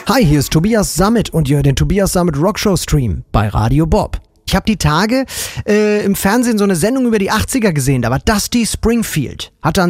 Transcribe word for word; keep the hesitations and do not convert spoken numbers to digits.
Hi, hier ist Tobias Sammet und ihr hört den Tobias Sammet Rockshow Stream bei Radio Bob. Ich habe die Tage äh, im Fernsehen so eine Sendung über die achtziger gesehen, da war Dusty Springfield. Hatte